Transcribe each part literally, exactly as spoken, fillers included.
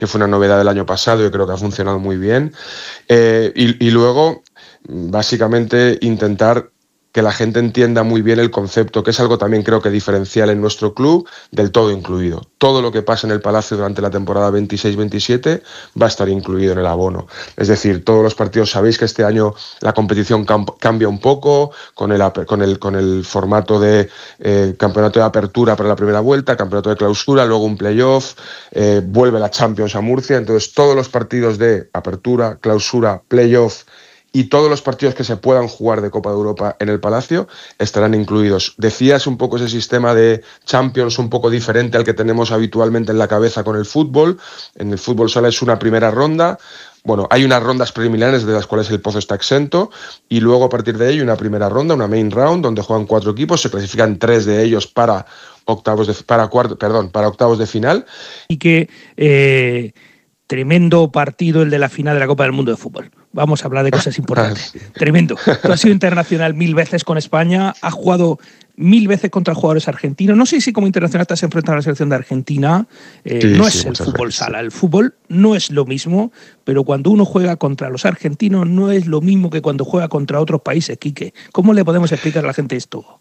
que fue una novedad del año pasado y creo que ha funcionado muy bien. Eh, y, y luego, básicamente, intentar que la gente entienda muy bien el concepto, que es algo también creo que diferencial en nuestro club, del todo incluido. Todo lo que pasa en el Palacio durante la temporada veintiséis veintisiete va a estar incluido en el abono. Es decir, todos los partidos, sabéis que este año la competición cam- cambia un poco con el, con el, con el formato de eh, campeonato de apertura para la primera vuelta, campeonato de clausura, luego un playoff, eh, vuelve la Champions a Murcia, entonces todos los partidos de apertura, clausura, playoff y todos los partidos que se puedan jugar de Copa de Europa en el Palacio estarán incluidos. Decías un poco ese sistema de Champions un poco diferente al que tenemos habitualmente en la cabeza con el fútbol. En el fútbol sala es una primera ronda. Bueno, hay unas rondas preliminares de las cuales el Pozo está exento y luego a partir de ello una primera ronda, una main round, donde juegan cuatro equipos, se clasifican tres de ellos para octavos de, para cuarto, perdón, para octavos de final. Y que eh, tremendo partido el de la final de la Copa del Mundo de Fútbol. Vamos a hablar de cosas importantes. Tremendo. Tú has sido internacional mil veces con España, has jugado mil veces contra jugadores argentinos. No sé si como internacional te has enfrentado a la selección de Argentina. Eh, sí, no sí, es el fútbol veces. Sala. El fútbol no es lo mismo, pero cuando uno juega contra los argentinos no es lo mismo que cuando juega contra otros países, Quique. ¿Cómo le podemos explicar a la gente esto?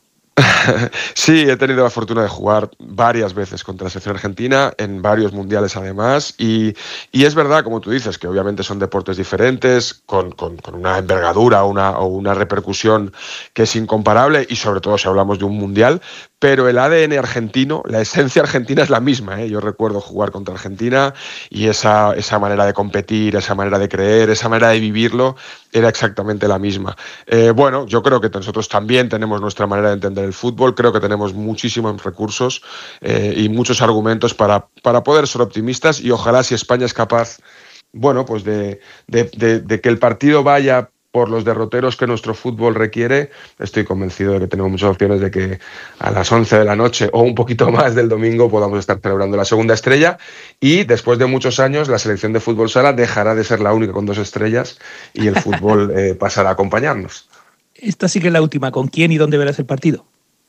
Sí, he tenido la fortuna de jugar varias veces contra la selección argentina, en varios mundiales además, y, y es verdad, como tú dices, que obviamente son deportes diferentes, con, con, con una envergadura una, o una repercusión que es incomparable, y sobre todo si hablamos de un mundial, pero el A D N argentino, la esencia argentina es la misma, ¿eh? Yo recuerdo jugar contra Argentina y esa, esa manera de competir, esa manera de creer, esa manera de vivirlo, era exactamente la misma. Eh, bueno, yo creo que nosotros también tenemos nuestra manera de entender el fútbol, creo que tenemos muchísimos recursos eh, y muchos argumentos para, para poder ser optimistas y ojalá si España es capaz, bueno, pues de, de, de, de que el partido vaya por los derroteros que nuestro fútbol requiere, estoy convencido de que tenemos muchas opciones de que a las once de la noche o un poquito más del domingo podamos estar celebrando la segunda estrella y después de muchos años la selección de fútbol sala dejará de ser la única con dos estrellas y el fútbol eh, pasará a acompañarnos. Esta sí que es la última. ¿Con quién y dónde verás el partido?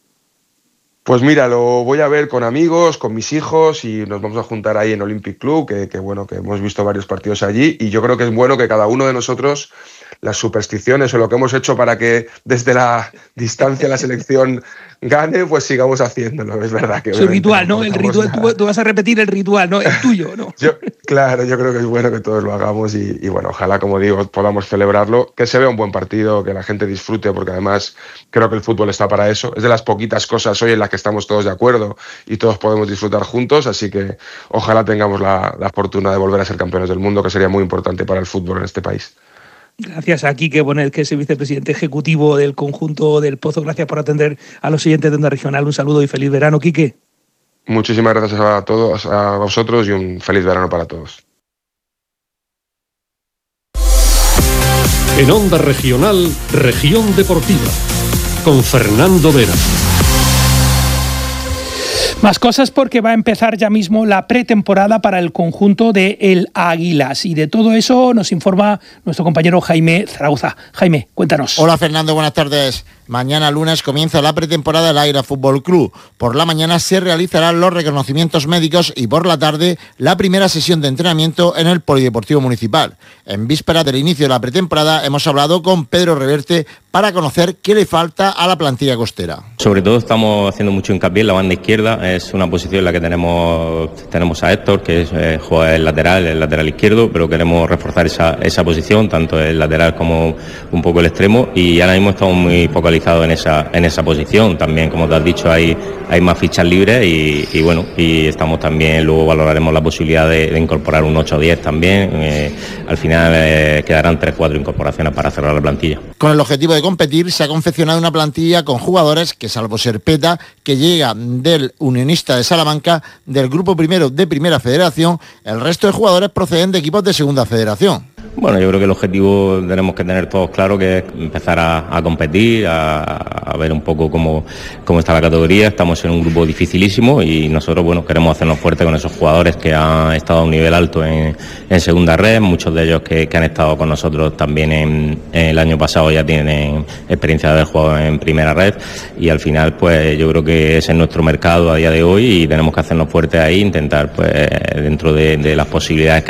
Pues mira, lo voy a ver con amigos, con mis hijos y nos vamos a juntar ahí en Olympic Club, que, que bueno, que hemos visto varios partidos allí y yo creo que es bueno que cada uno de nosotros las supersticiones o lo que hemos hecho para que desde la distancia la selección gane, pues sigamos haciéndolo. Es verdad que... Es el ritual, ¿no? El ritual, tú, tú vas a repetir el ritual, ¿no? El tuyo, ¿no? Yo, claro, yo creo que es bueno que todos lo hagamos y, y bueno, ojalá, como digo, podamos celebrarlo, que se vea un buen partido, que la gente disfrute, porque además creo que el fútbol está para eso. Es de las poquitas cosas hoy en las que estamos todos de acuerdo y todos podemos disfrutar juntos, así que ojalá tengamos la, la fortuna de volver a ser campeones del mundo, que sería muy importante para el fútbol en este país. Gracias a Quique Bonet, que es el vicepresidente ejecutivo del conjunto del Pozo. Gracias por atender a los siguientes de Onda Regional. Un saludo y feliz verano, Quique. Muchísimas gracias a todos, a vosotros y un feliz verano para todos. En Onda Regional, Región Deportiva, con Fernando Vera. Más cosas porque va a empezar ya mismo la pretemporada para el conjunto de El Águilas y de todo eso nos informa nuestro compañero Jaime Zaragoza. Jaime, cuéntanos. Hola Fernando, buenas tardes. Mañana lunes comienza la pretemporada del Águila Fútbol Club. Por la mañana se realizarán los reconocimientos médicos y por la tarde la primera sesión de entrenamiento en el Polideportivo Municipal. En víspera del inicio de la pretemporada hemos hablado con Pedro Reverte para conocer qué le falta a la plantilla costera. Sobre todo estamos haciendo mucho hincapié en la banda izquierda, es una posición en la que tenemos, tenemos a Héctor, que es, eh, juega el lateral, el lateral izquierdo, pero queremos reforzar esa, esa posición, tanto el lateral como un poco el extremo, y ahora mismo estamos muy focalizados en esa, en esa posición. También, como te has dicho, hay, hay más fichas libres y, y bueno, y estamos también, luego valoraremos la posibilidad de, de incorporar un ocho o diez también. Eh, al final eh, quedarán tres o cuatro incorporaciones para cerrar la plantilla. Con el objetivo de competir se ha confeccionado una plantilla con jugadores que, salvo Serpeta, que llega del Unionista de Salamanca, del grupo primero de Primera Federación, el resto de jugadores proceden de equipos de Segunda Federación. Bueno, yo creo que el objetivo tenemos que tener todos claro, que es empezar a, a competir, a, a ver un poco cómo, cómo está la categoría. Estamos en un grupo dificilísimo y nosotros, bueno, queremos hacernos fuertes con esos jugadores que han estado a un nivel alto en, en segunda red, muchos de ellos que, que han estado con nosotros también en, en el año pasado ya tienen experiencia de haber jugado en primera red y al final, pues yo creo que ese es nuestro mercado a día de hoy y tenemos que hacernos fuertes ahí, intentar, pues dentro de, de las posibilidades que